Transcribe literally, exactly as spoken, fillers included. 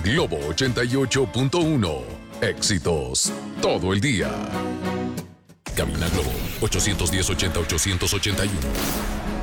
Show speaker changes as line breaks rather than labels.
Globo ochenta y ocho punto uno. Éxitos todo el día. Cabina Globo ocho uno cero, ochenta, ochocientos ochenta y uno.